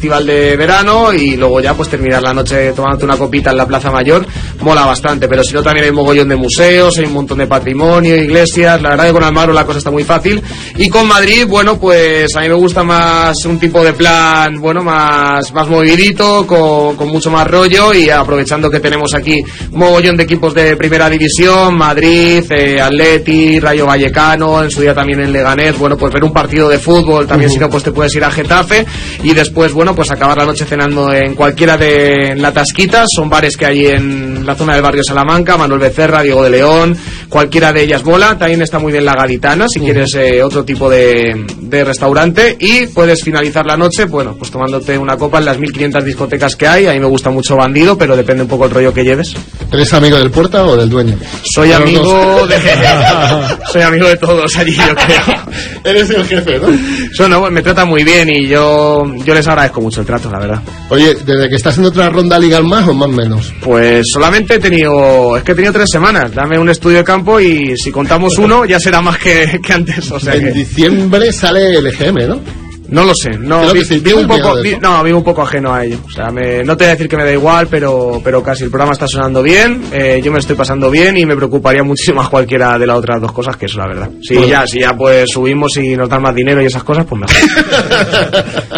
festival de verano y luego ya pues terminar la noche tomándote una copita en la Plaza Mayor, mola bastante. Pero si no, también hay un mogollón de museos, hay un montón de patrimonio, iglesias. La verdad que con Almagro la cosa está muy fácil. Y con Madrid, bueno, pues a mí me gusta más un tipo de plan, bueno, más movidito, con mucho más rollo, y aprovechando que tenemos aquí un mogollón de equipos de primera división, Madrid, Atleti, Rayo Vallecano, en su día también en Leganés, bueno, pues ver un partido de fútbol, también si no pues te puedes ir a Getafe, y después, bueno, pues acabar la noche cenando en cualquiera de La Tasquita. Son bares que hay en la zona del barrio Salamanca, Manuel Becerra, Diego de León, cualquiera de ellas mola. También está muy bien La Gaditana, si quieres otro tipo de restaurante, y puedes finalizar la noche, bueno, pues tomándote una copa en las 1500 discotecas que hay. A mí me gusta mucho Bandido, pero depende un poco el rollo que lleves. ¿Eres amigo del Puerta o del dueño? Soy amigo de todos allí, yo creo. Eres el jefe, ¿no? No, me trata muy bien y yo les agradezco mucho el trato, la verdad. Oye, ¿desde que estás en otra ronda ligas más o más menos? Pues solamente he tenido 3 semanas. Dame un estudio de campo y si contamos uno ya será más que antes. O sea, en diciembre sale el EGM, ¿no? No lo sé, vivo un poco ajeno a ello. O sea, no te voy a decir que me da igual, pero casi el programa está sonando bien, yo me estoy pasando bien y me preocuparía muchísimo más cualquiera de las otras dos cosas que eso, la verdad. Si ya pues subimos y nos dan más dinero y esas cosas, pues mejor.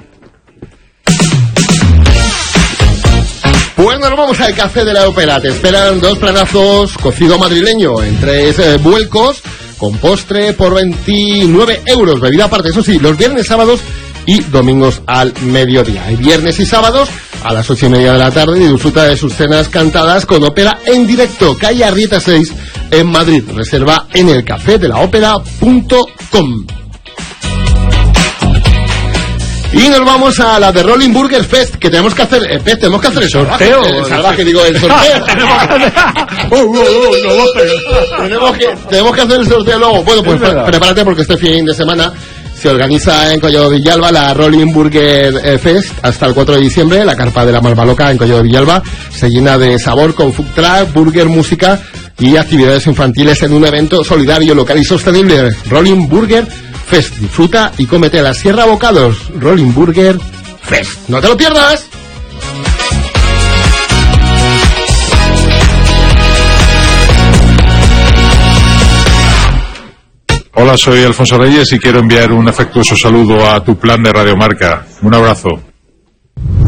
Bueno, nos vamos al café de la ópera. Te esperan 2 planazos cocido madrileño en 3 vuelcos, con postre por 29 euros, bebida aparte, eso sí, los viernes, sábados y domingos al mediodía. Y viernes y sábados a las 8:30 de la tarde, y disfruta de sus cenas cantadas con ópera en directo, calle Arrieta 6 en Madrid. Reserva en elcafedelaopera.com. Y nos vamos a la de Rolling Burger Fest, que tenemos que hacer el sorteo. El salvaje, digo, el sorteo. Tenemos que hacer el sorteo luego. Bueno, pues prepárate, porque este fin de semana se organiza en Collado Villalba la Rolling Burger Fest hasta el 4 de diciembre. La carpa de la Malvaloca en Collado Villalba se llena de sabor con food truck, burger, música y actividades infantiles en un evento solidario, local y sostenible. Rolling Burger Fest. Disfruta y cómete la Sierra Bocados. Rolling Burger Fest. ¡No te lo pierdas! Hola, soy Alfonso Reyes y quiero enviar un afectuoso saludo a tu plan de Radio Marca. Un abrazo.